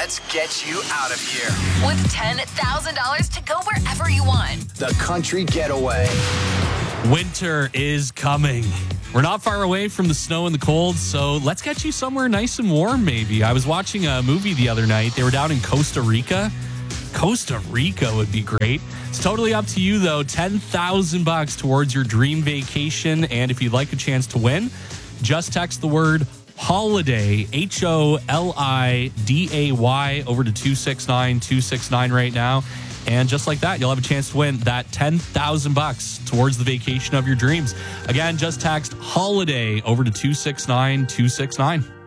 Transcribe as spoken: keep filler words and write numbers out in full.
Let's get you out of here. With ten thousand dollars to go wherever you want. The Country Getaway. Winter is coming. We're not far away from the snow and the cold, so let's get you somewhere nice and warm, maybe. I was watching a movie the other night. They were down in Costa Rica. Costa Rica would be great. It's totally up to you, though. ten thousand bucks towards your dream vacation. And if you'd like a chance to win, just text the word holiday, H O L I D A Y, over to two six nine two six nine right now. And just like that, you'll have a chance to win that ten thousand bucks towards the vacation of your dreams. Again, just text holiday over to two six nine two six nine.